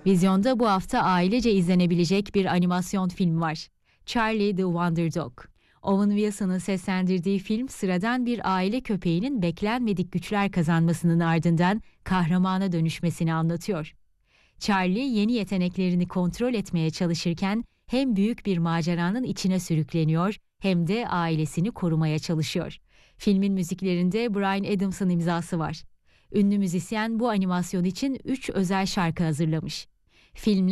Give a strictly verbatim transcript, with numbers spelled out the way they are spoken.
Vizyonda bu hafta ailece izlenebilecek bir animasyon film var. Charlie the Wonder Dog. Owen Wilson'ın seslendirdiği film sıradan bir aile köpeğinin beklenmedik güçler kazanmasının ardından kahramana dönüşmesini anlatıyor. Charlie yeni yeteneklerini kontrol etmeye çalışırken hem büyük bir maceranın içine sürükleniyor hem de ailesini korumaya çalışıyor. Filmin müziklerinde Bryan Adams'ın imzası var. Ünlü müzisyen bu animasyon için üç özel şarkı hazırlamış. Film